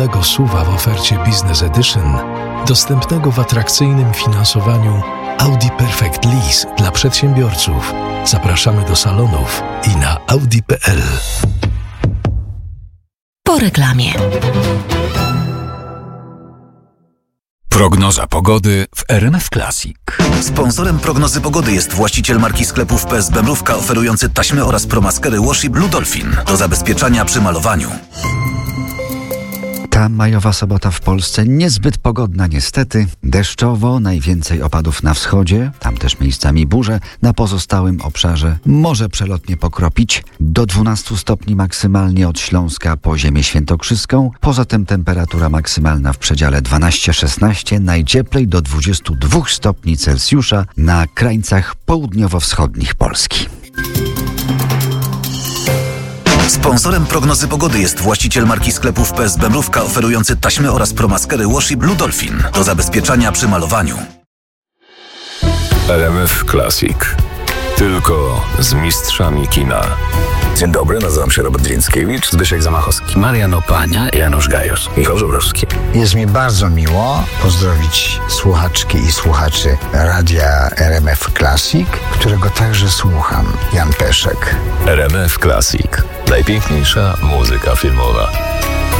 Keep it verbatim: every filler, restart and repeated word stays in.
nowego S U V-a w ofercie Business Edition, dostępnego w atrakcyjnym finansowaniu Audi Perfect Lease dla przedsiębiorców. Zapraszamy do salonów i na audi kropka p l. Po reklamie. Prognoza pogody w R M F Classic. Sponsorem prognozy pogody jest właściciel marki sklepów P S B Mrówka, oferujący taśmy oraz promaskery Washi Blue Dolphin do zabezpieczania przy malowaniu. Ta majowa sobota w Polsce niezbyt pogodna niestety. Deszczowo, najwięcej opadów na wschodzie, tam też miejscami burze. Na pozostałym obszarze może przelotnie pokropić. Do dwunastu stopni maksymalnie od Śląska po ziemię świętokrzyską. Poza tym temperatura maksymalna w przedziale dwanaście szesnaście, najcieplej do dwudziestu dwóch stopni Celsjusza na krańcach południowo-wschodnich Polski. Sponsorem prognozy pogody jest właściciel marki sklepów P S B Mrówka, oferujący taśmy oraz promaskery Washi Blue Dolphin do zabezpieczania przy malowaniu. R M F Classic. Tylko z mistrzami kina. Dzień dobry, nazywam się Robert Więckiewicz, Zbyszek Zamachowski, Marian Opania, Janusz Gajos, Michał Żubrowski. Jest mi bardzo miło pozdrowić słuchaczki i słuchaczy radia R M F Classic, którego także słucham. Jan Peszek. R M F Classic. Najpiękniejsza muzyka filmowa.